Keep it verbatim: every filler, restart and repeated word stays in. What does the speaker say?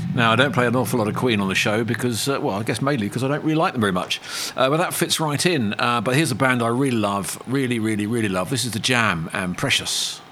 Now, I don't play an awful lot of Queen on the show because, uh, well, I guess mainly because I don't really like them very much. Uh, but that fits right in. Uh, but here's a band I really love, really, really, really love. This is The Jam and Precious.